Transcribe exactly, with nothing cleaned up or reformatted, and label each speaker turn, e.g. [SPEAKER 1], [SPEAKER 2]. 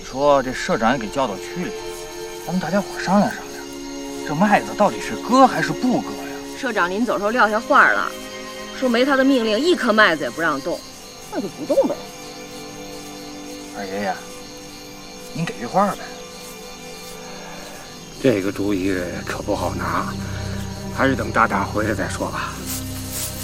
[SPEAKER 1] 说这社长也给叫到区里，咱们大家伙商量商量，这麦子到底是割还是不割呀？
[SPEAKER 2] 社长临走时候撂下话了，说没他的命令，一颗麦子也不让动，那就不动呗。
[SPEAKER 1] 二爷爷，您给句话呗。
[SPEAKER 3] 这个主意可不好拿，还是等大大回来再说吧。